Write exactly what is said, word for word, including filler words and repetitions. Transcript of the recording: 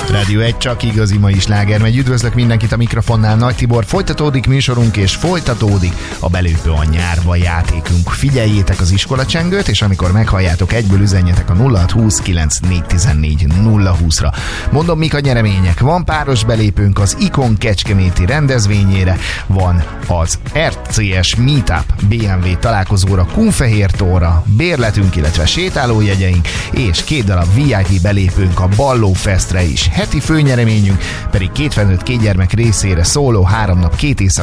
Rádió egy, csak igazi mai sláger megy. Üdvözlök mindenkit a mikrofonnál, Nagy Tibor. Folytatódik műsorunk, és folytatódik a Belépő a nyárba játékunk. Figyeljétek az iskolacsengőt, és amikor meghalljátok, egyből üzenjetek a nulla hat húsz kilenc négy tizennégy nulla húszra. Mondom, mik a nyeremények. Van páros belépőnk az Ikon kecskeméti rendezvényére, van az er cé es Meetup bé em vé találkozóra, Kunfehértóra, bérletünk, illetve sétálójegyeink, és két darab vé i pé belépőnk a Balló Festre is. Heti főnyereményünk pedig két felnőtt, két gyermek részére szóló három nap, két éjszaka